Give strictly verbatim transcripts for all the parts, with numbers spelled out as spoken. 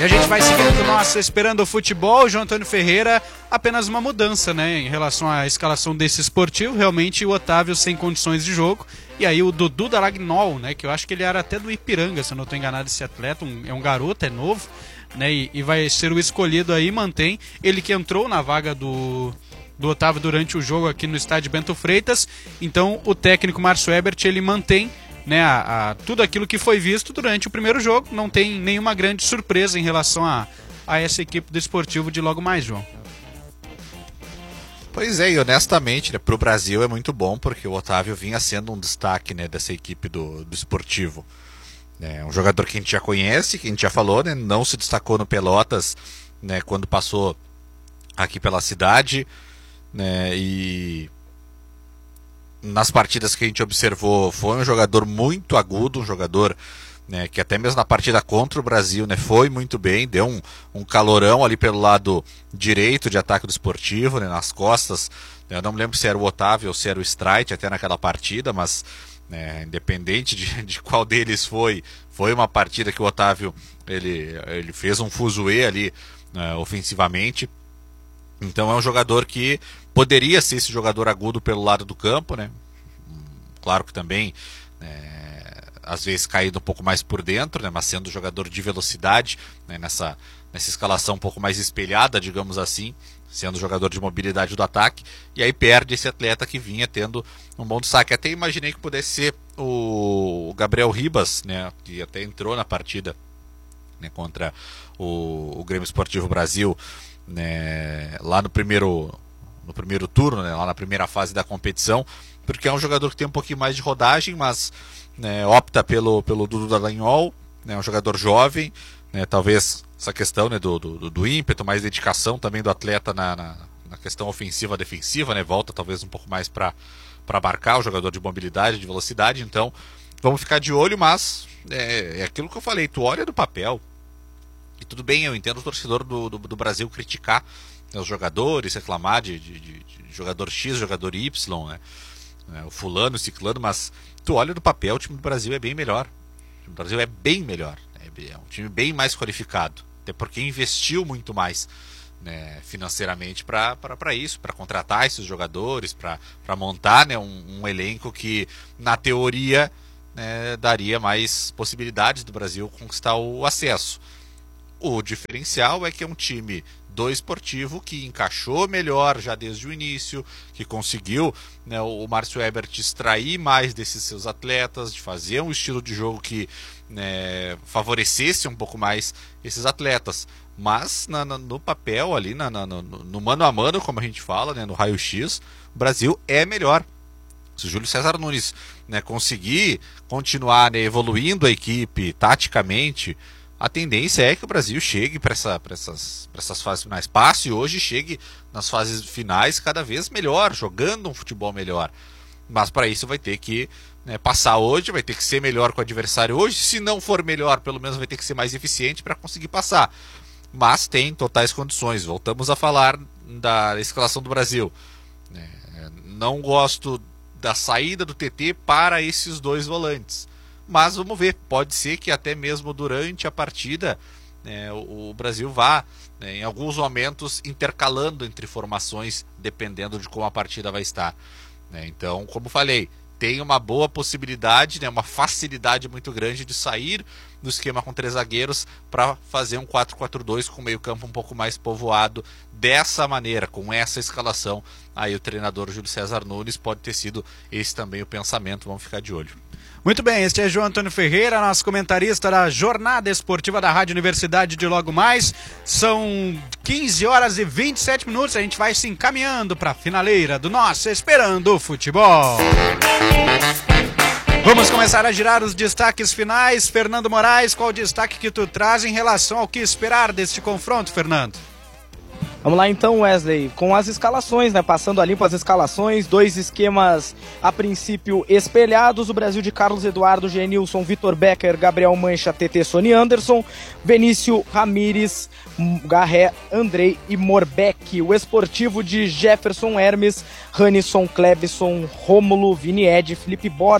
E a gente vai seguindo nossa Esperando o Futebol. João Antônio Ferreira, apenas uma mudança, né, em relação à escalação desse esportivo. Realmente o Otávio sem condições de jogo. E aí o Dudu Dalagnol, né, que eu acho que ele era até do Ipiranga, se eu não estou enganado, esse atleta. Um, é um garoto, é novo, né, e, e vai ser o escolhido aí, mantém. Ele que entrou na vaga do... do Otávio durante o jogo aqui no estádio Bento Freitas. Então o técnico Márcio Ebert, ele mantém, né, a, a, tudo aquilo que foi visto durante o primeiro jogo. Não tem nenhuma grande surpresa em relação a, a essa equipe do Esportivo de logo mais, João. Pois é, e honestamente, né, para o Brasil é muito bom, porque o Otávio vinha sendo um destaque, né, dessa equipe do, do Esportivo. É um jogador que a gente já conhece, que a gente já falou, né, não se destacou no Pelotas, né, quando passou aqui pela cidade, né, e nas partidas que a gente observou foi um jogador muito agudo, um jogador, né, que até mesmo na partida contra o Brasil, né, foi muito bem, deu um, um calorão ali pelo lado direito de ataque do Esportivo, né, nas costas. Eu não me lembro se era o Otávio ou se era o Streit até naquela partida, mas né, independente de, de qual deles foi, foi uma partida que o Otávio ele, ele fez um fuzuê ali, né, ofensivamente. Então é um jogador que poderia ser esse jogador agudo pelo lado do campo, né? Claro que também, é, às vezes caído um pouco mais por dentro, né? Mas sendo jogador de velocidade, né? nessa, nessa escalação um pouco mais espelhada, digamos assim, sendo jogador de mobilidade do ataque, e aí perde esse atleta que vinha tendo um bom destaque. Até imaginei que pudesse ser o Gabriel Ribas, né? Que até entrou na partida, né? Contra o, o Grêmio Esportivo Brasil, né, lá no primeiro, no primeiro turno, né, lá na primeira fase da competição, porque é um jogador que tem um pouquinho mais de rodagem, mas né, opta pelo, pelo Dudu Dalagnol, né, um jogador jovem, né, talvez essa questão, né, do, do, do ímpeto, mais dedicação também do atleta na, na, na questão ofensiva defensiva, né, volta talvez um pouco mais para para abarcar o jogador de mobilidade, de velocidade. Então vamos ficar de olho, mas é, é aquilo que eu falei, tu olha do papel. E tudo bem, eu entendo o torcedor do, do, do Brasil criticar, né, os jogadores, reclamar de, de, de, de jogador X, jogador Y, né, né, o fulano, o ciclano, mas tu olha do papel, o time do Brasil é bem melhor. O time do Brasil é bem melhor, é um time bem mais qualificado, até porque investiu muito mais, né, financeiramente para isso, para contratar esses jogadores, para montar, né, um, um elenco que, na teoria, né, daria mais possibilidades do Brasil conquistar o acesso. O diferencial é que é um time do Esportivo que encaixou melhor já desde o início, que conseguiu, né, o Márcio Ebert extrair mais desses seus atletas, de fazer um estilo de jogo que, né, favorecesse um pouco mais esses atletas. Mas na, na, no papel ali, na, na, no, no mano a mano, como a gente fala, né, no raio-x, o Brasil é melhor. Se o Júlio César Nunes, né, conseguir continuar, né, evoluindo a equipe taticamente, a tendência é que o Brasil chegue para essa, para essas, para essas fases finais. Passe hoje, chegue nas fases finais cada vez melhor, jogando um futebol melhor. Mas para isso vai ter que, né, passar hoje, vai ter que ser melhor com o adversário hoje. Se não for melhor, pelo menos vai ter que ser mais eficiente para conseguir passar. Mas tem totais condições. Voltamos a falar da escalação do Brasil. Não gosto da saída do T T para esses dois volantes. Mas vamos ver, pode ser que até mesmo durante a partida, né, o, o Brasil vá, né, em alguns momentos intercalando entre formações, dependendo de como a partida vai estar. Né? Então, como falei, tem uma boa possibilidade, né, uma facilidade muito grande de sair do esquema com três zagueiros para fazer um quatro quatro dois com meio campo um pouco mais povoado dessa maneira, com essa escalação. Aí o treinador Júlio César Nunes pode ter sido esse também o pensamento, vamos ficar de olho. Muito bem, este é João Antônio Ferreira, nosso comentarista da Jornada Esportiva da Rádio Universidade de Logo Mais. São quinze horas e vinte e sete minutos, a gente vai se encaminhando para a finaleira do nosso Esperando o Futebol. Vamos começar a girar os destaques finais. Fernando Moraes, qual o destaque que tu traz em relação ao que esperar deste confronto, Fernando? Vamos lá então, Wesley, com as escalações, né? Passando a limpo as escalações, dois esquemas a princípio espelhados. O Brasil de Carlos Eduardo, Genilson, Vitor Becker, Gabriel Mancha, T T, Sony Anderson, Benício Ramírez, Garré, Andrei e Morbeck. O Esportivo de Jefferson Hermes, Ranison, Klebson, Rômulo, Vinied, Felipe Borges,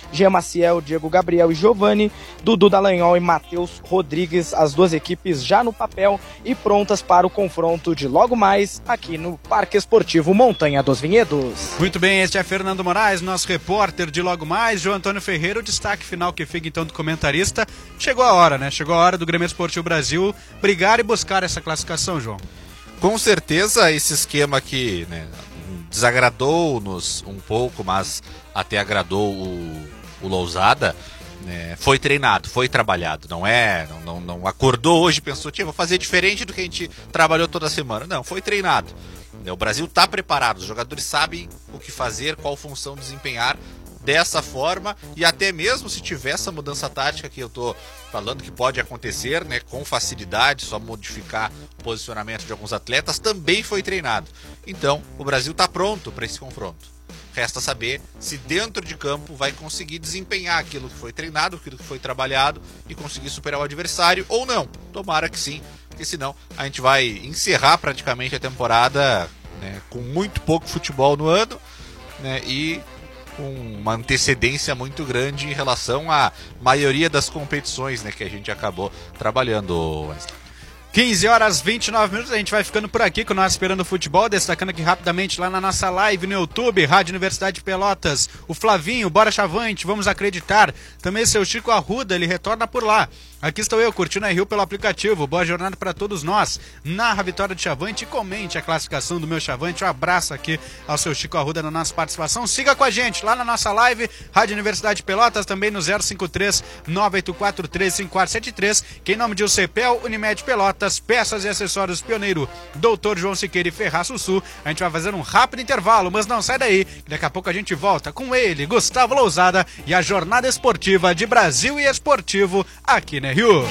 Jean Maciel, Diego Gabriel e Giovani, Dudu Dallagnol e Matheus Rodrigues, as duas equipes já no papel e prontas para o confronto de logo mais aqui no Parque Esportivo Montanha dos Vinhedos. Muito bem, este é Fernando Moraes, nosso repórter de logo mais, João Antônio Ferreira, o destaque final que fica então do comentarista. Chegou a hora, né? Chegou a hora do Grêmio Esportivo Brasil brigar e buscar essa classificação, João. Com certeza esse esquema que, né, desagradou-nos um pouco, mas até agradou o, o Lousada, né, foi treinado, foi trabalhado, não é, não, não, não acordou hoje e pensou, tia, vou fazer diferente do que a gente trabalhou toda semana. Não, foi treinado. O Brasil está preparado, os jogadores sabem o que fazer, qual função desempenhar dessa forma, e até mesmo se tiver essa mudança tática que eu tô falando que pode acontecer, né, com facilidade, só modificar o posicionamento de alguns atletas, também foi treinado. Então, o Brasil está pronto para esse confronto. Resta saber se dentro de campo vai conseguir desempenhar aquilo que foi treinado, aquilo que foi trabalhado e conseguir superar o adversário ou não. Tomara que sim, porque senão a gente vai encerrar praticamente a temporada, né, com muito pouco futebol no ano, né, e com uma antecedência muito grande em relação à maioria das competições, né, que a gente acabou trabalhando, Wesley. quinze horas e vinte e nove minutos, a gente vai ficando por aqui com o nosso Esperando o Futebol, destacando aqui rapidamente lá na nossa live no YouTube, Rádio Universidade de Pelotas, o Flavinho, bora Chavante, vamos acreditar, também seu Chico Arruda, ele retorna por lá. Aqui estou eu, curtindo a Rio pelo aplicativo. Boa jornada para todos nós. Narra a vitória de Chavante e comente a classificação do meu Chavante. Um abraço aqui ao seu Chico Arruda na nossa participação. Siga com a gente lá na nossa live, Rádio Universidade de Pelotas, também no zero cinco três, nove oito quatro, três cinco quatro sete três. Que em nome de Ucepel, Unimed Pelotas, Peças e Acessórios Pioneiro, doutor João Siqueira e Ferraço Sul. A gente vai fazer um rápido intervalo, mas não sai daí, que daqui a pouco a gente volta com ele, Gustavo Lousada, e a jornada esportiva de Brasil e Esportivo aqui na Rio.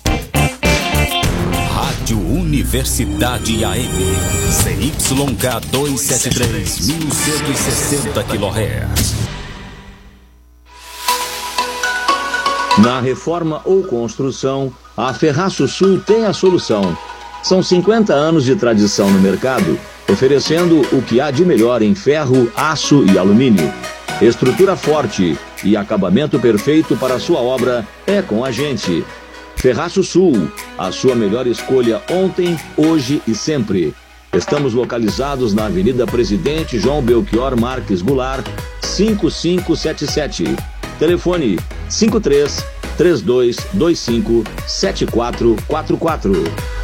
Rádio Universidade A M, C Y K duzentos e setenta e três, mil cento e sessenta quilohertz. Na reforma ou construção, a Ferraço Sul tem a solução. São cinquenta anos de tradição no mercado, oferecendo o que há de melhor em ferro, aço e alumínio. Estrutura forte e acabamento perfeito para a sua obra é com a gente. Ferraço Sul, a sua melhor escolha ontem, hoje e sempre. Estamos localizados na Avenida Presidente João Belchior Marques Goulart, cinco cinco sete sete. Telefone cinco três, três dois dois cinco, sete quatro quatro quatro.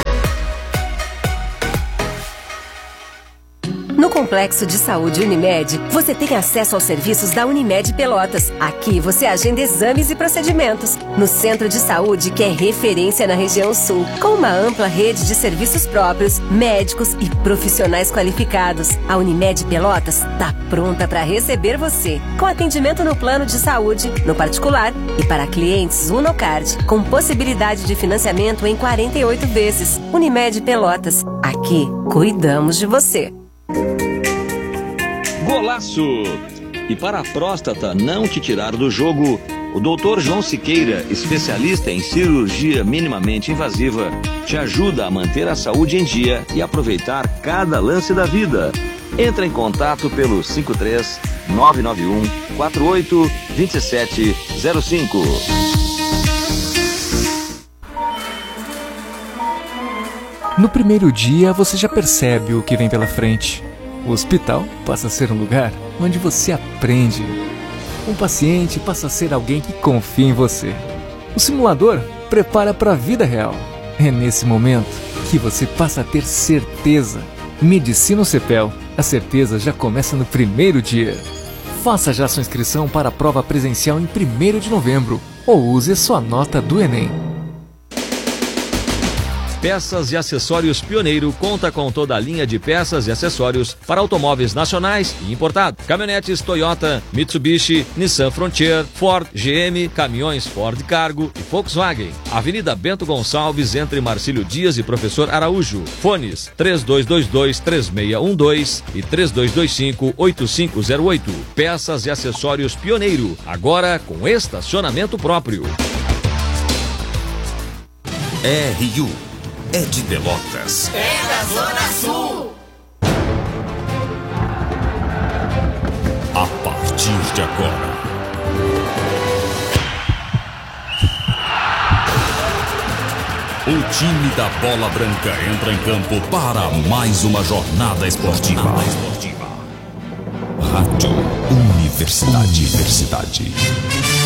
No Complexo de Saúde Unimed, você tem acesso aos serviços da Unimed Pelotas. Aqui você agenda exames e procedimentos. No Centro de Saúde, que é referência na região sul, com uma ampla rede de serviços próprios, médicos e profissionais qualificados. A Unimed Pelotas está pronta para receber você, com atendimento no plano de saúde, no particular e para clientes Unocard, com possibilidade de financiamento em quarenta e oito vezes. Unimed Pelotas, aqui cuidamos de você. Golaço! E para a próstata não te tirar do jogo, o doutor João Siqueira, especialista em cirurgia minimamente invasiva, te ajuda a manter a saúde em dia e aproveitar cada lance da vida. Entra em contato pelo cinco três, nove nove um, quatro oito, dois sete zero cinco. No primeiro dia, você já percebe o que vem pela frente. O hospital passa a ser um lugar onde você aprende. Um paciente passa a ser alguém que confia em você. O simulador prepara para a vida real. É nesse momento que você passa a ter certeza. Medicina Ucepel. A certeza já começa no primeiro dia. Faça já sua inscrição para a prova presencial em primeiro de novembro ou use sua nota do Enem. Peças e Acessórios Pioneiro conta com toda a linha de peças e acessórios para automóveis nacionais e importados. Caminhonetes Toyota, Mitsubishi, Nissan Frontier, Ford, G M, caminhões Ford Cargo e Volkswagen. Avenida Bento Gonçalves, entre Marcílio Dias e Professor Araújo. Fones três dois dois dois, três seis um dois e três dois dois cinco, oito cinco zero oito. Peças e Acessórios Pioneiro, agora com estacionamento próprio. R U é de Pelotas. É da Zona Sul. A partir de agora, O time da Bola Branca entra em campo para mais uma jornada esportiva. Rádio Universidade. Universidade.